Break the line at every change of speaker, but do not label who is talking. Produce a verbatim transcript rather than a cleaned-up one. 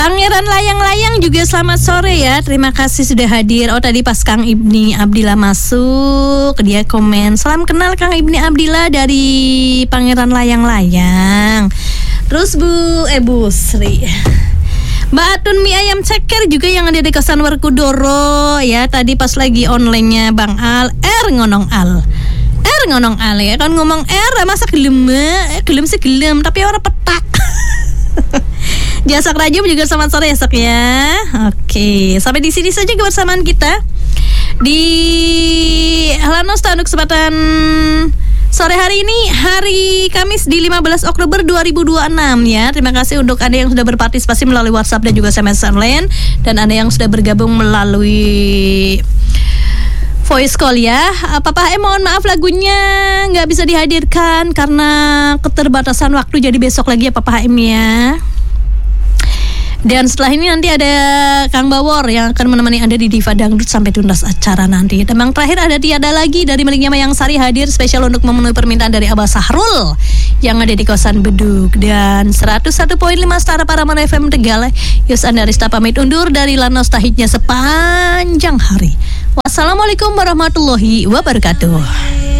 Pangeran Layang-Layang juga selamat sore ya. Terima kasih sudah hadir. Oh tadi pas Kang Ibni Abdillah masuk, dia komen salam kenal Kang Ibni Abdillah dari Pangeran Layang-Layang. Terus Bu eh Bu Sri Mbak Atun mie ayam ceker juga yang ada di kosan Werkudoro ya. Tadi pas lagi online-nya Bang Al, R ngonong Al. R ngonong Al ya kan ngomong R masa gelem, eh, gelem sih gelem tapi orang petak. Jasak Rajum juga selamat sore esok ya. Oke, sampai di sini saja kebersamaan kita di Halanos untuk kesempatan sore hari ini, hari Kamis di lima belas Oktober dua ribu dua puluh enam ya. Terima kasih untuk Anda yang sudah berpartisipasi melalui WhatsApp dan juga S M S online, dan Anda yang sudah bergabung melalui voice call ya. Papa eh mohon maaf lagunya nggak bisa dihadirkan karena keterbatasan waktu, jadi besok lagi ya Papa Em ya. Dan setelah ini nanti ada Kang Bawor yang akan menemani Anda di Diva Dangdut sampai tuntas acara nanti. Dan yang terakhir ada Tiada Lagi dari miliknya Mayang Sari hadir spesial untuk memenuhi permintaan dari Abah Sahrul yang ada di kosan Beduk. Dan seratus satu koma lima Setara Paramana F M Tegal. Yus Anda Rista pamit undur dari Lanos Tahitnya sepanjang hari. Wassalamualaikum warahmatullahi wabarakatuh.